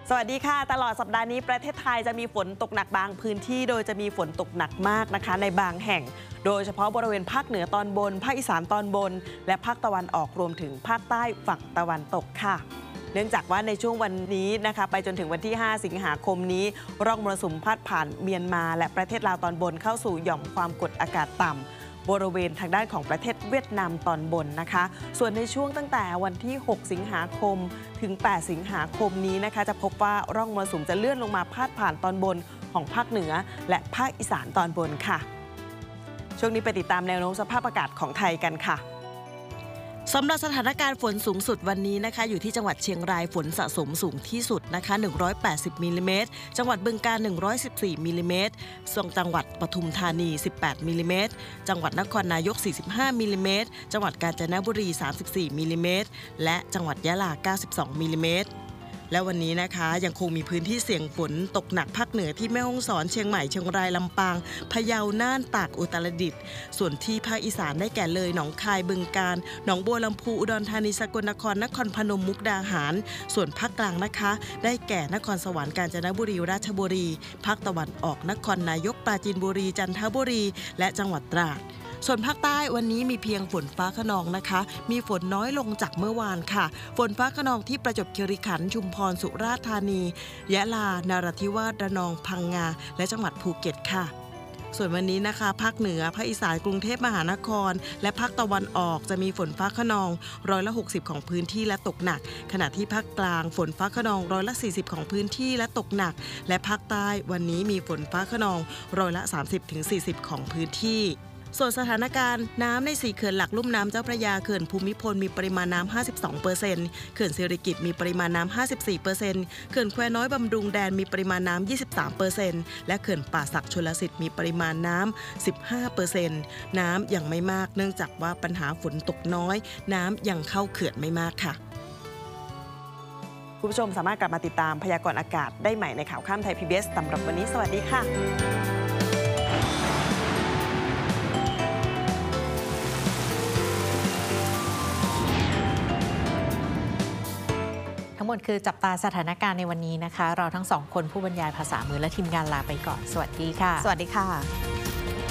สวัสดีค่ะตลอดสัปดาห์นี้ประเทศไทยจะมีฝนตกหนักบางพื้นที่โดยจะมีฝนตกหนักมากนะคะในบางแห่งโดยเฉพาะบริเวณภาคเหนือตอนบนภาคอีสานตอนบนและภาคตะวันออกรวมถึงภาคใต้ฝั่งตะวันตกค่ะเนื่องจากว่าในช่วงวันนี้นะคะไปจนถึงวันที่5สิงหาคมนี้ร่องมรสุมพาดผ่านเมียนมาและประเทศลาวตอนบนเข้าสู่หย่อมความกดอากาศต่ำบริเวณทางด้านของประเทศเวียดนามตอนบนนะคะส่วนในช่วงตั้งแต่วันที่6สิงหาคมถึง8สิงหาคมนี้นะคะจะพบว่าร่องมรสุมจะเลื่อนลงมาพาดผ่านตอนบนของภาคเหนือและภาคอีสานตอนบนค่ะช่วงนี้ไปติดตามแนวโน้มสภาพอากาศของไทยกันค่ะสำหรับสถานการณ์ฝนสูงสุดวันนี้นะคะอยู่ที่จังหวัดเชียงรายฝนสะสมสูงที่สุดนะคะ180มิลลิเมตรจังหวัดบึงกาฬ114มิลลิเมตรส่วนจังหวัดปทุมธานี18มิลลิเมตรจังหวัดนครนายก45มิลลิเมตรจังหวัดกาญจนบุรี34มิลลิเมตรและจังหวัดยะลา92มิลลิเมตรและวันนี้นะคะยังคงมีพื้นที่เสี่ยงฝนตกหนักภาคเหนือที่แม่ฮ่องสอนเชียงใหม่เชียงรายลำปางพะเยาน่านตากอุตรดิตถ์ส่วนที่ภาคอีสานได้แก่เลยหนองคายบึงกาฬหนองบัวลำพูอุดรธานีสกลนครนครพนมมุกดาหารส่วนภาคกลางนะคะได้แก่นครสวรรค์กาญจนบุรีราชบุรีภาคตะวันออกนครนายกปราจีนบุรีจันทบุรีและจังหวัดตราดส่วนภาคใต้วันนี้มีเพียงฝนฟ้าคะนองนะคะมีฝนน้อยลงจากเมื่อวานค่ะฝนฟ้าคะนองที่ประจวบคีรีขันธ์ชุมพรสุราษฎร์ธานียะลานราธิวาสระนองพังงาและจังหวัดภูเก็ตค่ะส่วนวันนี้นะคะภาคเหนือภาคอีสานกรุงเทพมหานครและภาคตะวันออกจะมีฝนฟ้าคะนอง60%ของพื้นที่และตกหนักขณะที่ภาคกลางฝนฟ้าคะนอง40%ของพื้นที่และตกหนักและภาคใต้วันนี้มีฝนฟ้าคะนอง30-40%ของพื้นที่ส่วนสถานการณ์น้ำใน4เขื่อนหลักลุ่มน้ำเจ้าพระยาเขื่อนภูมิพลมีปริมาณน้ำ 52% เขื่อนสิริกิติ์มีปริมาณน้ำ 54% เขื่อนแควน้อยบำรุงแดนมีปริมาณน้ำ 23% และเขื่อนป่าสักชลสิทธิ์มีปริมาณน้ำ 15% น้ำยังไม่มากเนื่องจากว่าปัญหาฝนตกน้อยน้ำยังเข้าเขื่อนไม่มากค่ะคุณผู้ชมสามารถกลับมาติดตามพยากรณ์อากาศได้ใหม่ในข่าวค่ำไทย PBS สำหรับวันนี้สวัสดีค่ะทั้งหมดคือจับตาสถานการณ์ในวันนี้นะคะเราทั้งสองคนผู้บรรยายภาษามือและทีมงานลาไปก่อนสวัสดีค่ะสวัสดีค่ะ